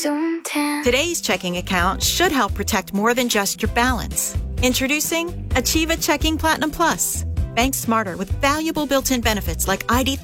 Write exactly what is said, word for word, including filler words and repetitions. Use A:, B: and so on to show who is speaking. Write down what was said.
A: Today's checking account should help protect more than just your balance. Introducing Achieva Checking Platinum Plus. Bank smarter with valuable built-in benefits like I D